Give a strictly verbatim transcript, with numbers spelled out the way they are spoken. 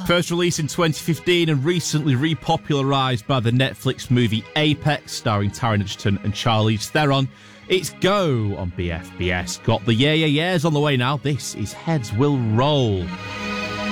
First released in twenty fifteen and recently repopularised by the Netflix movie Apex, starring Taron Egerton and Charlize Theron. It's Go on B F B S. Got the yeah, yeah, yeahs on the way now. This is Heads Will Roll.